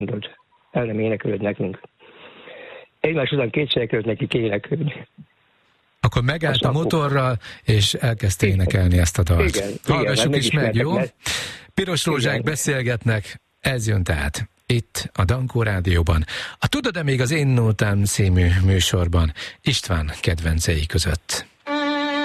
el nem énekelőd nekünk. Egymás után kétségekről nekik énekelni. Akkor megállt a motorral, és elkezdte énekelni ezt a dalt. Igen, hallgassuk is meg, jó? Piros rózsák igen. beszélgetnek, ez jön tehát itt a Dankó Rádióban. A Tudod-e még az Én Nótám című műsorban István kedvencei között.